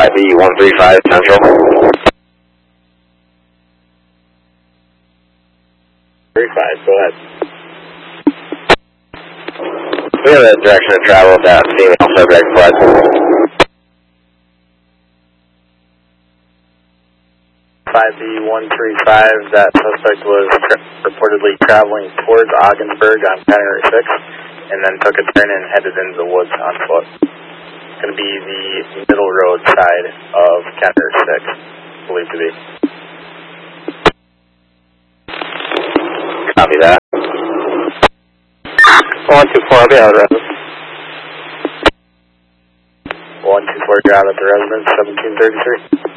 5B135 Central. 35, go ahead. We have a direction of travel with that female subject flood. 5B135, that suspect was reportedly traveling towards Ogdensburg on County Route 6, and then took a turn and headed into the woods on foot. It's going to be the middle road side of County Route 6, believed to be. Copy that. 124, I'll be out of residence. 124, you're out at the residence, 1733.